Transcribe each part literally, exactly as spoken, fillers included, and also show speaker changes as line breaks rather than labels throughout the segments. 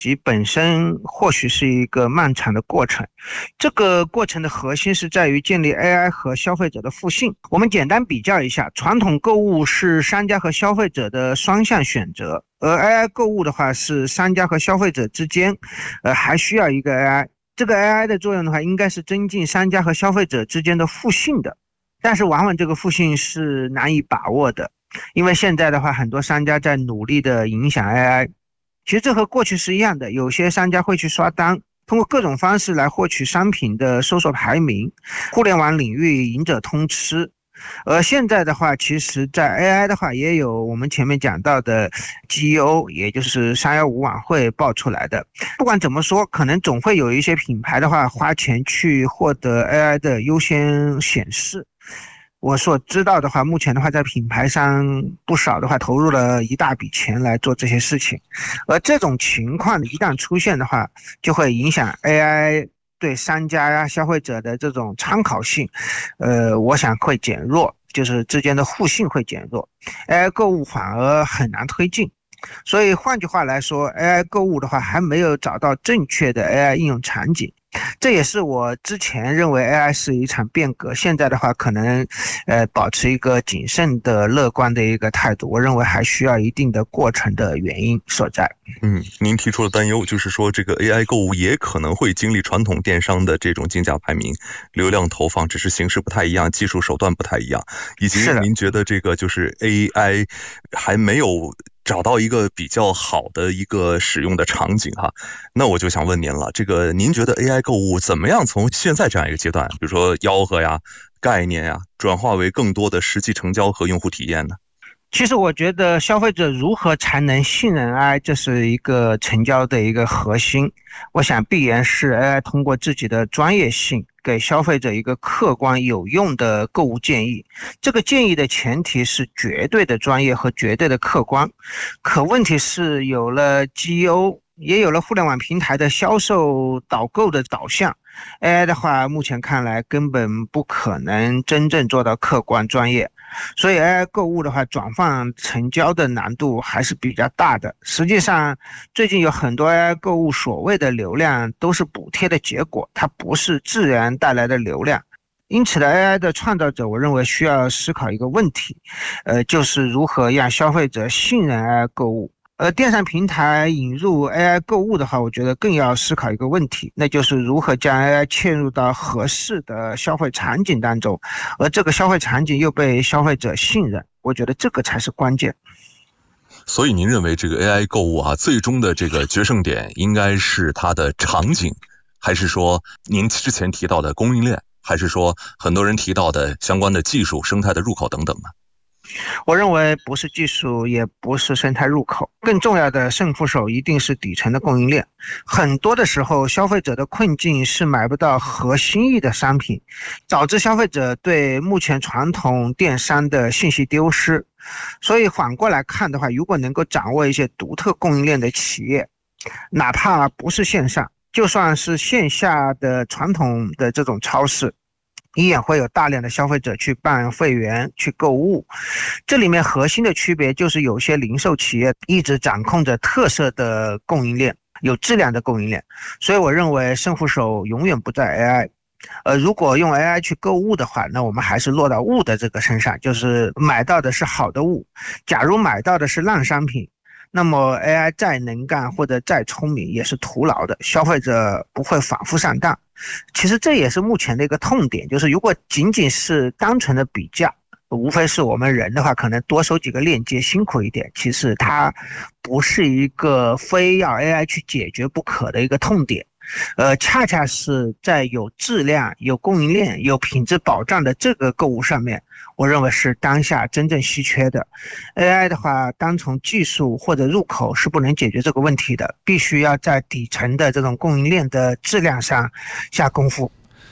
及本身或许是一个漫长的过程，这个过程的核心是在于建立 A I 和消费者的互信。我们简单比较一下，传统购物是商家和消费者的双向选择，而 A I 购物的话是商家和消费者之间，呃，还需要一个 A I。这个 A I 的作用的话，应该是增进商家和消费者之间的互信的，但是往往这个互信是难以把握的，因为现在的话，很多商家在努力的影响 A I。其实这和过去是一样的，有些商家会去刷单，通过各种方式来获取商品的搜索排名，互联网领域赢者通吃。而现在的话，其实在 A I 的话，也有我们前面讲到的 G E O， 也就是三一五晚会爆出来的。不管怎么说，可能总会有一些品牌的话，花钱去获得 A I 的优先显示。我所知道的话，目前的话，在品牌商不少的话投入了一大笔钱来做这些事情，而这种情况一旦出现的话，就会影响 A I 对商家呀、消费者的这种参考性，呃，我想会减弱，就是之间的互信会减弱 ，A I 购物反而很难推进。所以换句话来说 ，A I 购物的话还没有找到正确的 A I 应用场景。这也是我之前认为 A I 是一场变革，现在的话可能呃保持一个谨慎的乐观的一个态度，我认为还需要一定的过程的原因所在。
嗯，您提出了担忧，就是说这个 A I 购物也可能会经历传统电商的这种竞价排名、流量投放，只是形式不太一样，技术手段不太一样，以及您觉得这个就是 A I 还没有找到一个比较好的一个使用的场景哈，那我就想问您了，这个您觉得 A I 购物怎么样从现在这样一个阶段，比如说吆喝呀、概念呀，转化为更多的实际成交和用户体验呢？
其实我觉得消费者如何才能信任 A I， 这是一个成交的一个核心。我想必然是 A I 通过自己的专业性给消费者一个客观有用的购物建议。这个建议的前提是绝对的专业和绝对的客观。可问题是有了 G E O， 也有了互联网平台的销售导购的导向， A I 的话目前看来根本不可能真正做到客观专业。所以 A I 购物的话，转换成交的难度还是比较大的。实际上，最近有很多 A I 购物所谓的流量都是补贴的结果，它不是自然带来的流量。因此的 A I 的创造者，我认为需要思考一个问题，呃，就是如何让消费者信任 A I 购物。而电商平台引入 A I 购物的话，我觉得更要思考一个问题，那就是如何将 A I 嵌入到合适的消费场景当中，而这个消费场景又被消费者信任，我觉得这个才是关键。
所以您认为这个 A I 购物啊，最终的这个决胜点应该是它的场景，还是说您之前提到的供应链，还是说很多人提到的相关的技术、生态的入口等等呢？
我认为不是技术，也不是生态入口，更重要的胜负手一定是底层的供应链。很多的时候，消费者的困境是买不到合心意的商品，导致消费者对目前传统电商的信息丢失。所以反过来看的话，如果能够掌握一些独特供应链的企业，哪怕不是线上，就算是线下的传统的这种超市，依然会有大量的消费者去办会员去购物。这里面核心的区别就是有些零售企业一直掌控着特色的供应链，有质量的供应链，所以我认为胜负手永远不在 A I。呃，如果用 A I 去购物的话，那我们还是落到物的这个身上，就是买到的是好的物。假如买到的是烂商品，那么 A I 再能干或者再聪明也是徒劳的，消费者不会反复上当。其实这也是目前的一个痛点，就是如果仅仅是单纯的比价，无非是我们人的话可能多收几个链接辛苦一点，其实它不是一个非要 A I 去解决不可的一个痛点。呃，恰恰是在有质量、有供应链、有品质保障的这个购物上面，我认为是当下真正稀缺的。A I 的话，单从技术或者入口是不能解决这个问题的，必须要在底层的这种供应链的质量上下功夫。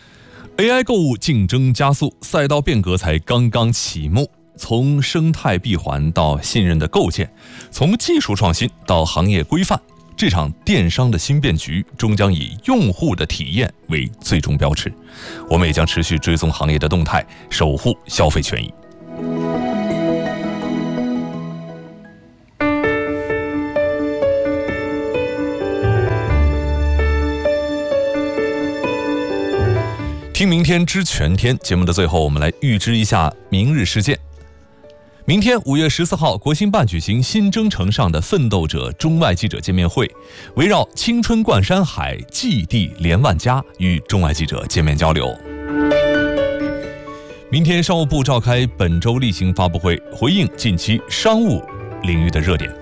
A I 购物竞争加速，赛道变革才刚刚启幕。从生态闭环到信任的构建，从技术创新到行业规范，这场电商的新变局终将以用户的体验为最终标尺。我们也将持续追踪行业的动态，守护消费权益。 听明天知全天节目的最后，我们来预知一下明日事件。明天五月十四号，国新办举行新征程上的奋斗者中外记者见面会，围绕青春贯山海，荠地连万家，与中外记者见面交流。明天商务部召开本周例行发布会，回应近期商务领域的热点。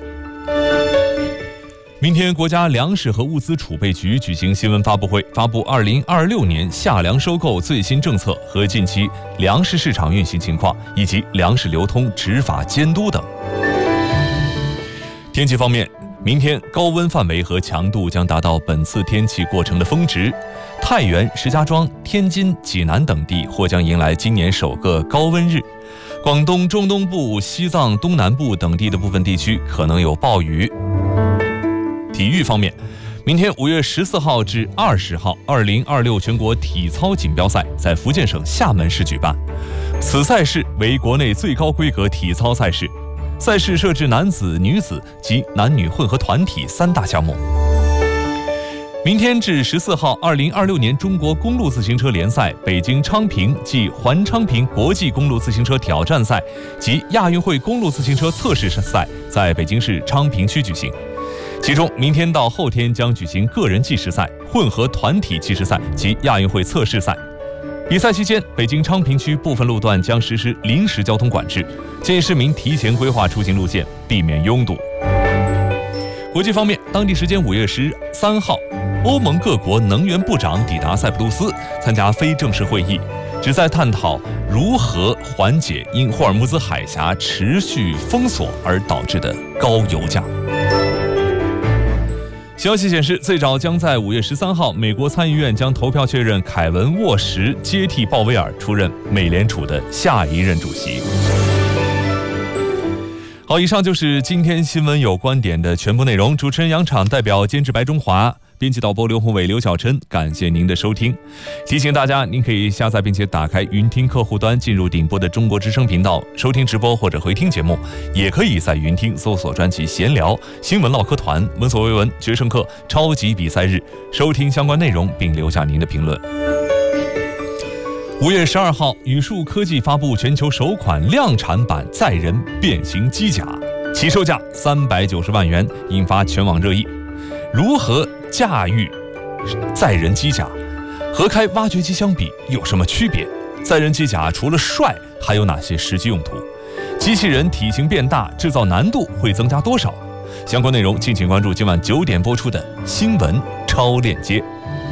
明天，国家粮食和物资储备局举行新闻发布会，发布二零二六年夏粮收购最新政策和近期粮食市场运行情况，以及粮食流通执法监督等。天气方面，明天高温范围和强度将达到本次天气过程的峰值，太原、石家庄、天津、济南等地或将迎来今年首个高温日。广东中东部、西藏东南部等地的部分地区可能有暴雨。体育方面，明天五月十四号至二十号，二零二六全国体操锦标赛在福建省厦门市举办。此赛事为国内最高规格体操赛事，赛事设置男子、女子及男女混合团体三大项目。明天至十四号，二零二六年中国公路自行车联赛北京昌平暨环昌平国际公路自行车挑战赛及亚运会公路自行车测试赛在北京市昌平区举行。其中，明天到后天将举行个人计时赛、混合团体计时赛及亚运会测试赛。比赛期间，北京昌平区部分路段将实施临时交通管制，建议市民提前规划出行路线，避免拥堵。国际方面，当地时间五月十三号，欧盟各国能源部长抵达塞浦路斯参加非正式会议，旨在探讨如何缓解因霍尔木兹海峡持续封锁而导致的高油价。消息显示，最早将在五月十三号，美国参议院将投票确认凯文·沃什接替鲍威尔出任美联储的下一任主席。好，以上就是今天新闻有观点的全部内容。主持人杨昶代表监制白中华，编辑导播刘宏伟、刘晓琛，感谢您的收听。提醒大家，您可以下载并且打开云听客户端，进入顶播的中国之声频道收听直播或者回听节目，也可以在云听搜索专辑闲聊、新闻唠嗑团、闻所未闻、决胜课、超级比赛日，收听相关内容并留下您的评论。五月十二号，宇树科技发布全球首款量产版载人变形机甲，起售价三百九十万元，引发全网热议。如何驾驭载人机甲？和开挖掘机相比有什么区别？载人机甲除了帅，还有哪些实际用途？机器人体型变大，制造难度会增加多少？相关内容敬请关注今晚九点播出的新闻超链接。